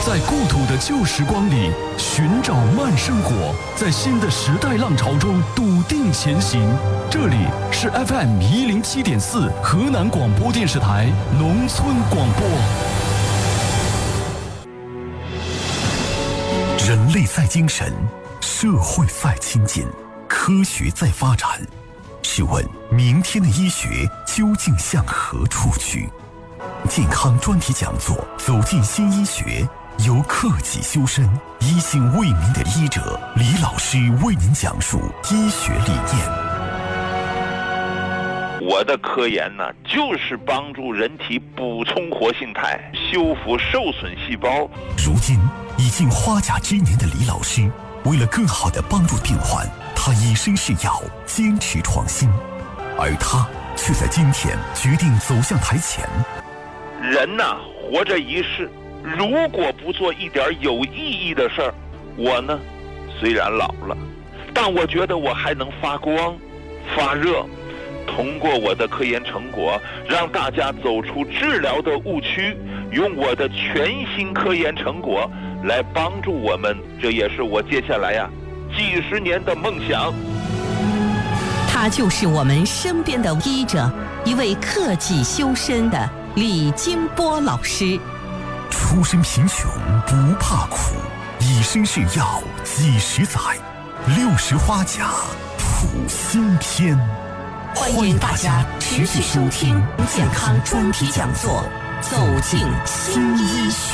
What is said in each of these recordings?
在故土的旧时光里寻找慢生活，在新的时代浪潮中笃定前行。这里是 FM107.4 河南广播电视台农村广播。人类在精神，社会在亲近，科学在发展。试问，明天的医学究竟向何处去？健康专题讲座走进新医学，由克己修身、医心为民的医者李老师为您讲述医学理念。 我的科研呢，就是帮助人体补充活性肽，修复受损细胞。 如今已近花甲之年的李老师，为了更好地帮助病患，他以身试药，坚持创新，而他却在今天决定走向台前。 人呐，活着一世，如果不做一点有意义的事儿，我呢，虽然老了，但我觉得我还能发光、发热。通过我的科研成果，让大家走出治疗的误区，用我的全新科研成果来帮助我们，这也是我接下来几十年的梦想。 他就是我们身边的医者，一位克己修身的李金波老师。 出身贫穷不怕苦，以身试药几十载，60花甲谱新篇。 欢迎大家持续收听健康专题讲座，走进新医学。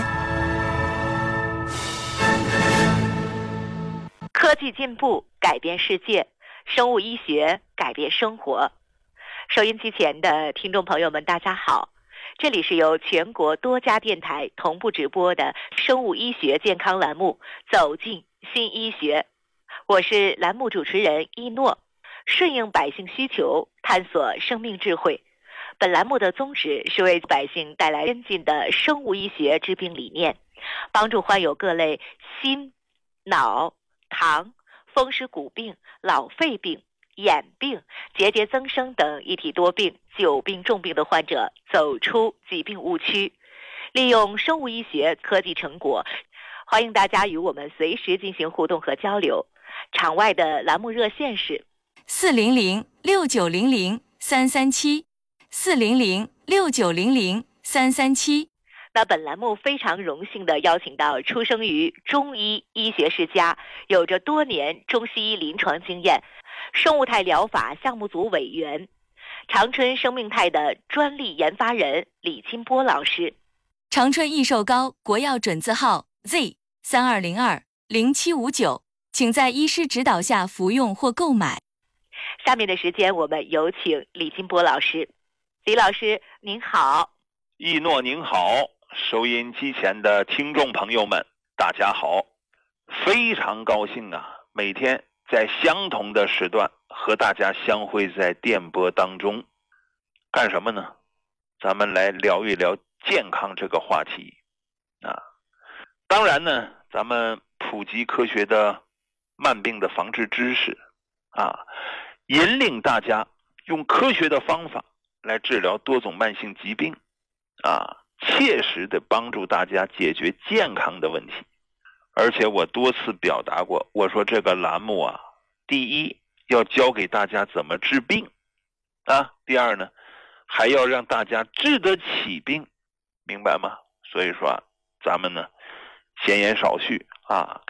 科技进步改变世界，生物医学改变生活。收音机前的听众朋友们，大家好，这里是由全国多家电台同步直播的生物医学健康栏目《走进新医学》，我是栏目主持人一诺。顺应百姓需求，探索生命智慧。本栏目的宗旨是为百姓带来先进的生物医学治病理念，帮助患有各类心、脑、糖、风湿骨病、老肺病、眼病、结节增生等一体多病、久病重病的患者走出疾病误区，利用生物医学科技成果。欢迎大家与我们随时进行互动和交流。场外的栏目热线是 400-6900-337，400-6900-337。 那本栏目非常荣幸地邀请到出生于中医医学世家，有着多年中西医临床经验，生物肽疗法项目组委员，长春生命肽的专利研发人李金波老师。 长春益寿膏国药准字号 Z32020759，请在医师指导下服用或购买。 下面的时间，我们有请李金波老师。李老师您好。 一诺您好，收音机前的听众朋友们大家好，非常高兴每天在相同的时段和大家相会在电波当中。干什么呢？咱们来聊一聊健康这个话题当然呢，咱们普及科学的慢病的防治知识引领大家用科学的方法来治疗多种慢性疾病切实的帮助大家解决健康的问题。而且我多次表达过，我说这个栏目第一要教给大家怎么治病第二呢，还要让大家治得起病，明白吗？所以说咱们呢闲言少叙